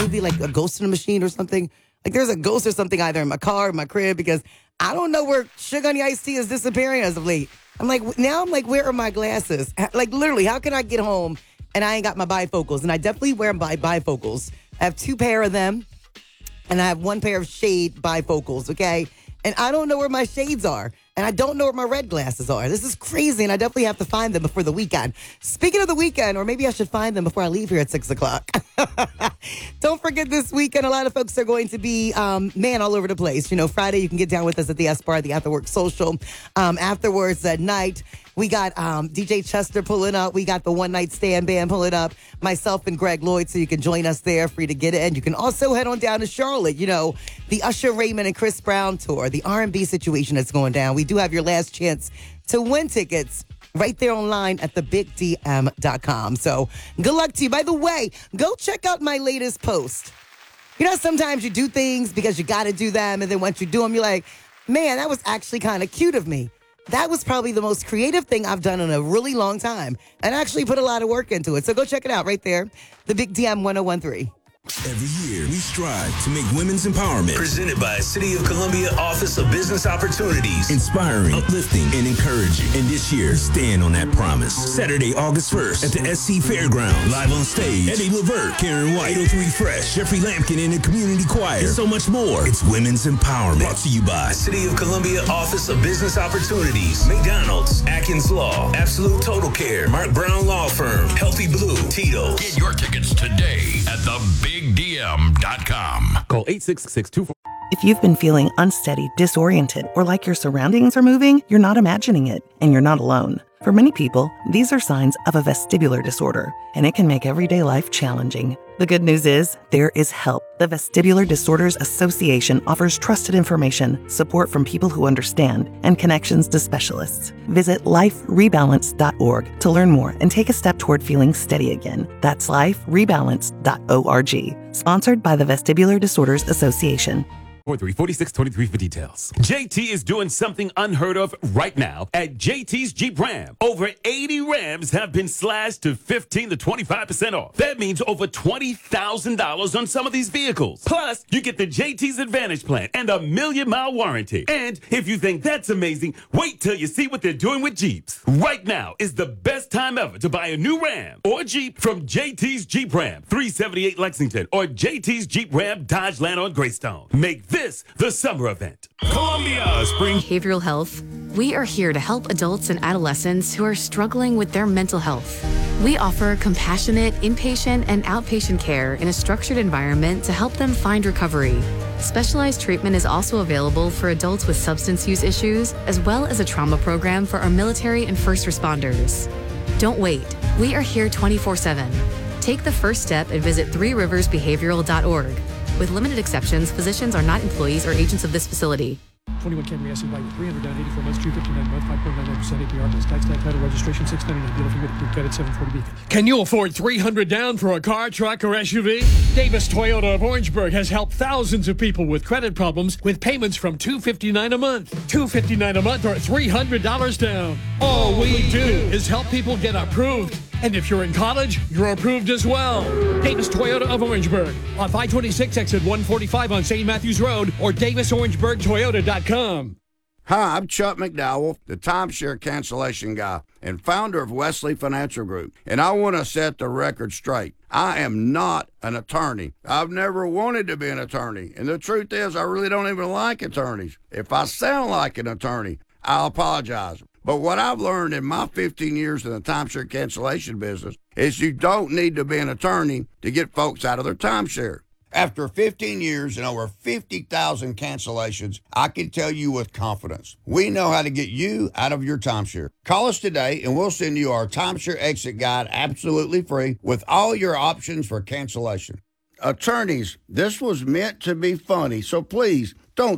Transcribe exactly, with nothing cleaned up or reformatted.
movie, like a Ghost in the Machine or something? Like there's a ghost or something either in my car or my crib because I don't know where Sugar Honey Iced Tea is disappearing as of late. I'm like, now I'm like, where are my glasses? Like literally, how can I get home and I ain't got my bifocals? And I definitely wear my bifocals. I have two pair of them and I have one pair of shade bifocals, okay? And I don't know where my shades are. And I don't know where my red glasses are. This is crazy, and I definitely have to find them before the weekend. Speaking of the weekend, or maybe I should find them before I leave here at six o'clock. Don't forget this weekend, a lot of folks are going to be, um, man, all over the place. You know, Friday, you can get down with us at the S-Bar, the After Work Social. Um, afterwards, at night, we got um, D J Chester pulling up. We got the One Night Stand Band pulling up. Myself and Greg Lloyd, so you can join us there, free to get it. And you can also head on down to Charlotte. You know, the Usher Raymond and Chris Brown tour, the R and B situation that's going down. We do have your last chance to win tickets right there online at the big d m dot com. So good luck to you. By the way, go check out my latest post. You know, sometimes you do things because you got to do them. And then once you do them, you're like, man, that was actually kind of cute of me. That was probably the most creative thing I've done in a really long time and actually put a lot of work into it. So go check it out right there. The Big D M ten thirteen. Every year, we strive to make women's empowerment presented by City of Columbia Office of Business Opportunities inspiring, uplifting, and encouraging. And this year, stand on that promise. Saturday, August first at the S C Fairgrounds. Live on stage, Eddie Levert, Karen White, eight oh three Fresh, Jeffrey Lampkin, and the Community Choir. And so much more. It's Women's Empowerment. Brought to you by City of Columbia Office of Business Opportunities, McDonald's, Atkins Law, Absolute Total Care, Mark Brown Law Firm, Healthy Blue, Tito's. Get your tickets today at the big d m dot com. Call eight six six two four. If you've been feeling unsteady, disoriented, or like your surroundings are moving, you're not imagining it, and you're not alone. For many people, these are signs of a vestibular disorder, and it can make everyday life challenging. The good news is, there is help. The Vestibular Disorders Association offers trusted information, support from people who understand, and connections to specialists. Visit life rebalance dot org to learn more and take a step toward feeling steady again. That's life rebalance dot org. Sponsored by the Vestibular Disorders Association. four three four six two three for details. J T is doing something unheard of right now at J T's Jeep Ram. Over eighty Rams have been slashed to fifteen to twenty-five percent off. That means over twenty thousand dollars on some of these vehicles. Plus, you get the J T's Advantage Plan and a million mile warranty. And if you think that's amazing, wait till you see what they're doing with Jeeps. Right now is the best time ever to buy a new Ram or Jeep from J T's Jeep Ram, three seventy-eight Lexington, or J T's Jeep Ram Dodge Land on Greystone. Make this the summer event. Columbia Spring Behavioral Health. We are here to help adults and adolescents who are struggling with their mental health. We offer compassionate inpatient and outpatient care in a structured environment to help them find recovery. Specialized treatment is also available for adults with substance use issues, as well as a trauma program for our military and first responders. Don't wait. We are here twenty-four seven. Take the first step and visit three rivers behavioral dot org. With limited exceptions, physicians are not employees or agents of this facility. twenty-one Camry S U by three hundred down, eighty-four months, two fifty-nine a month, five point nine nine percent A P R plus tax, tax, title, registration, six ninety-nine. Dealer fingerprint approved credit, seven forty B. Can you afford three hundred down for a car, truck, or S U V? Davis Toyota of Orangeburg has helped thousands of people with credit problems with payments from two fifty-nine a month, two fifty-nine a month, or three hundred dollars down. All we do is help people get approved. And if you're in college, you're approved as well. Davis Toyota of Orangeburg on five twenty-six exit one forty-five on Saint Matthews Road or davis orangeburg toyota dot com. Hi, I'm Chuck McDowell, the timeshare cancellation guy and founder of Wesley Financial Group. And I want to set the record straight. I am not an attorney. I've never wanted to be an attorney. And the truth is, I really don't even like attorneys. If I sound like an attorney, I'll apologize. But what I've learned in my fifteen years in the timeshare cancellation business is you don't need to be an attorney to get folks out of their timeshare. After fifteen years and over fifty thousand cancellations, I can tell you with confidence, we know how to get you out of your timeshare. Call us today and we'll send you our timeshare exit guide absolutely free with all your options for cancellation. Attorneys, this was meant to be funny, so please